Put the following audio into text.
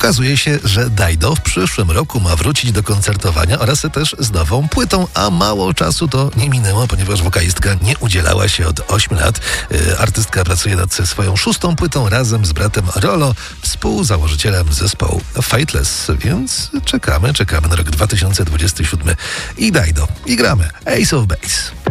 Okazuje się, że Dido w przyszłym roku ma wrócić do koncertowania oraz też z nową płytą, a mało czasu to nie minęło, ponieważ wokalistka nie udzielała się od 8 lat. Artystka pracuje nad swoją 6. płytą razem z bratem Rolo, współzałożycielem zespołu Fateless, więc czekamy na rok 2027 i Dido. I gramy Ace of Base.